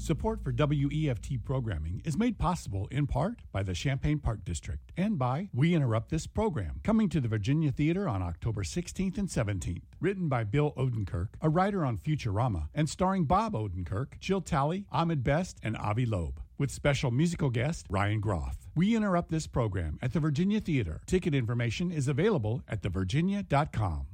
Support for WEFT programming is made possible in part by the Champaign Park District and by We Interrupt This Program, coming to the Virginia Theater on October 16th and 17th. Written by Bill Odenkirk, a writer on Futurama, and starring Bob Odenkirk, Jill Talley, Ahmed Best, and Avi Loeb, with special musical guest Ryan Groff. We Interrupt This Program at the Virginia Theater. Ticket information is available at thevirginia.com.